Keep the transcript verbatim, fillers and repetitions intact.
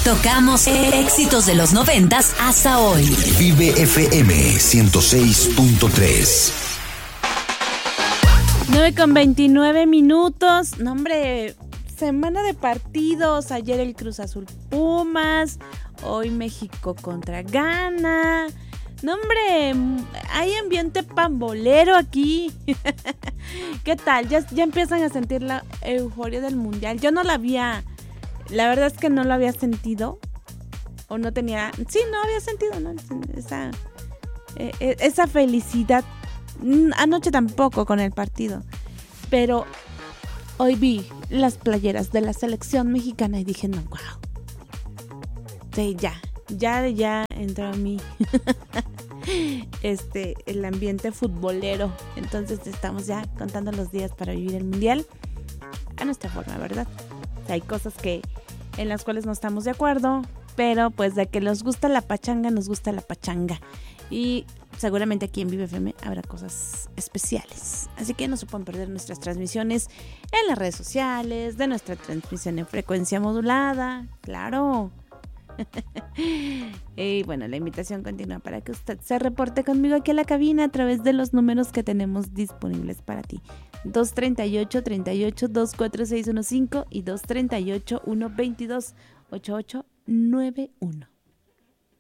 Tocamos éxitos de los noventas hasta hoy. Vive F M ciento seis punto tres. nueve con veintinueve minutos. No, hombre, semana de partidos. Ayer el Cruz Azul Pumas. Hoy México contra Ghana. No, hombre, hay ambiente pambolero aquí. ¿Qué tal? ¿Ya, ya empiezan a sentir la euforia del mundial? Yo no la había, la verdad es que no lo había sentido. O no tenía, sí, no había sentido, ¿no? Esa, eh, esa felicidad. Anoche tampoco con el partido. Pero hoy vi las playeras de la selección mexicana y dije, no, wow. Sí, ya. Ya, ya entró a mí este, el ambiente futbolero. Entonces estamos ya contando los días para vivir el mundial a nuestra forma, ¿verdad? O sea, hay cosas que en las cuales no estamos de acuerdo, pero pues de que nos gusta la pachanga, nos gusta la pachanga. Y seguramente aquí en Vive F M habrá cosas especiales. Así que no se pueden perder nuestras transmisiones en las redes sociales, de nuestra transmisión en frecuencia modulada, claro. Y bueno, la invitación continúa para que usted se reporte conmigo aquí a la cabina a través de los números que tenemos disponibles para ti. dos treinta y ocho, treinta y ocho, dos cuatro seis uno cinco y dos treinta y ocho, uno veintidós, ochenta y ocho noventa y uno.